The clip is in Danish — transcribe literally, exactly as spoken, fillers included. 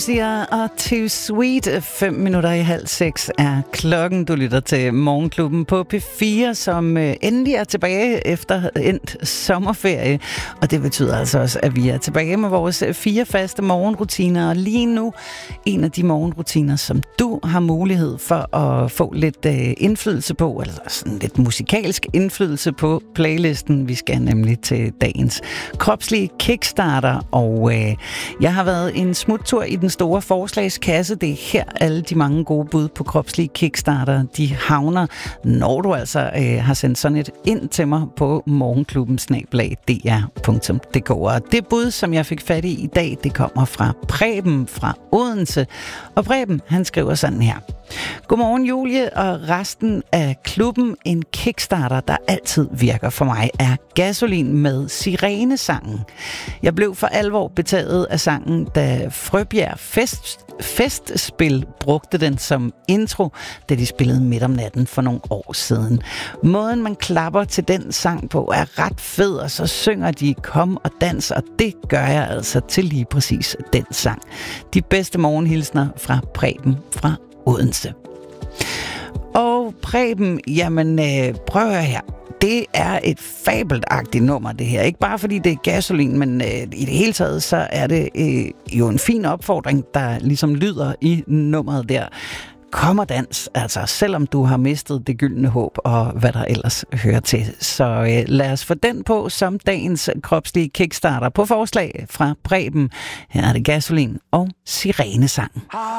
Siger og Too Sweet. Fem minutter i halv seks er klokken. Du lytter til Morgenklubben på P fire, som øh, endelig er tilbage efter endt sommerferie. Og det betyder altså også, at vi er tilbage med vores fire faste morgenrutiner. Og lige nu en af de morgenrutiner, som du har mulighed for at få lidt øh, indflydelse på, eller sådan lidt musikalsk indflydelse på playlisten. Vi skal nemlig til dagens kropslige kickstarter. Og øh, jeg har været en smuttur i den store forslagskasse. Det er her alle de mange gode bud på kropslige kickstarter, de havner, når du altså øh, har sendt sådan et ind til mig på morgenklubben snabel-a d r punktum d k. Og det bud, som jeg fik fat i i dag, det kommer fra Preben fra Odense. Og Preben, han skriver sådan her. Godmorgen Julie og resten af klubben. En kickstarter, der altid virker for mig, er Gasolin med Sirenesangen. Jeg blev for alvor betaget af sangen, da Frøbjerg Fest, Festspil brugte den som intro, da de spillede midt om natten for nogle år siden. Måden, man klapper til den sang på, er ret fed, og så synger de kom og dans, og det gør jeg altså til lige præcis den sang. De bedste morgenhilsner fra Preben fra Odense. Og Preben, jamen øh, prøv at høre her. Det er et fabelagtigt nummer, det her. Ikke bare fordi det er Gasolin, men øh, i det hele taget, så er det øh, jo en fin opfordring, der ligesom lyder i nummeret der. Kom og dans, altså selvom du har mistet det gyldne håb og hvad der ellers hører til. Så øh, lad os få den på som dagens kropslige kickstarter på forslag fra Preben. Her er det Gasolin og Sirenesangen.